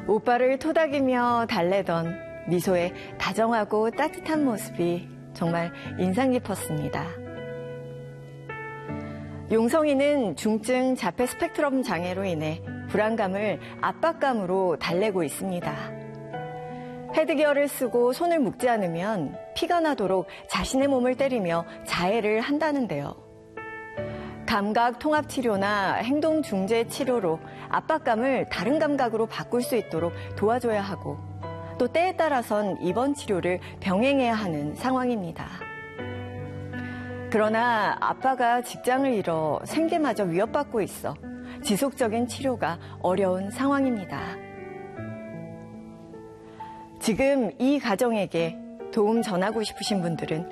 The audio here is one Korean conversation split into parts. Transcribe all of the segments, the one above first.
오빠를 토닥이며 달래던 미소의 다정하고 따뜻한 모습이 정말 인상 깊었습니다. 용성이는 중증 자폐 스펙트럼 장애로 인해 불안감을 압박감으로 달래고 있습니다. 헤드기어를 쓰고 손을 묶지 않으면 피가 나도록 자신의 몸을 때리며 자해를 한다는데요. 감각통합치료나 행동중재치료로 압박감을 다른 감각으로 바꿀 수 있도록 도와줘야 하고 또 때에 따라선 입원 치료를 병행해야 하는 상황입니다. 그러나 아빠가 직장을 잃어 생계마저 위협받고 있어 지속적인 치료가 어려운 상황입니다. 지금 이 가정에게 도움 전하고 싶으신 분들은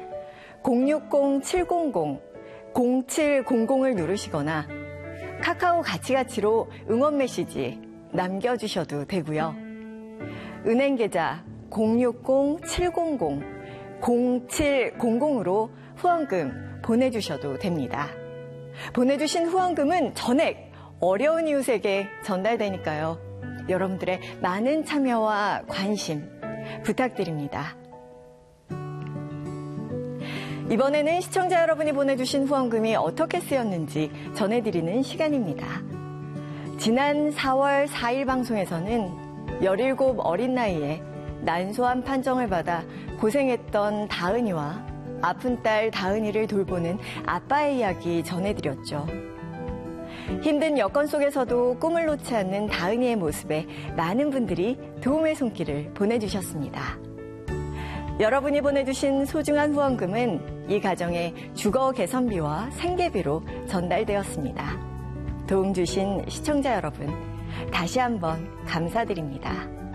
060-700-0700을 누르시거나 카카오 가치가치로 응원 메시지 남겨주셔도 되고요. 은행 계좌 060-700-0700으로 후원금 보내주셔도 됩니다. 보내주신 후원금은 전액 어려운 이웃에게 전달되니까요. 여러분들의 많은 참여와 관심 부탁드립니다. 이번에는 시청자 여러분이 보내주신 후원금이 어떻게 쓰였는지 전해드리는 시간입니다. 지난 4월 4일 방송에서는 17 어린 나이에 난소암 판정을 받아 고생했던 다은이와 아픈 딸 다은이를 돌보는 아빠의 이야기 전해드렸죠. 힘든 여건 속에서도 꿈을 놓지 않는 다은이의 모습에 많은 분들이 도움의 손길을 보내주셨습니다. 여러분이 보내주신 소중한 후원금은 이 가정의 주거 개선비와 생계비로 전달되었습니다. 도움 주신 시청자 여러분, 다시 한번 감사드립니다.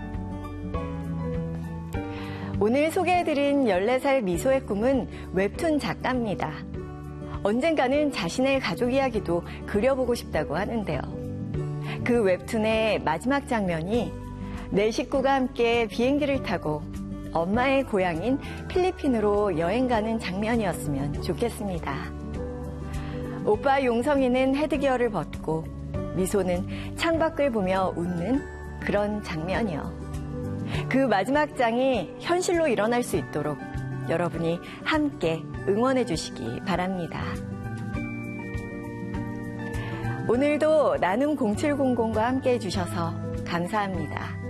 오늘 소개해드린 14살 미소의 꿈은 웹툰 작가입니다. 언젠가는 자신의 가족 이야기도 그려보고 싶다고 하는데요. 그 웹툰의 마지막 장면이 내 식구가 함께 비행기를 타고 엄마의 고향인 필리핀으로 여행 가는 장면이었으면 좋겠습니다. 오빠 용성이는 헤드기어를 벗고 미소는 창밖을 보며 웃는 그런 장면이요. 그 마지막 장이 현실로 일어날 수 있도록 여러분이 함께 응원해 주시기 바랍니다. 오늘도 나눔 0700과 함께 해주셔서 감사합니다.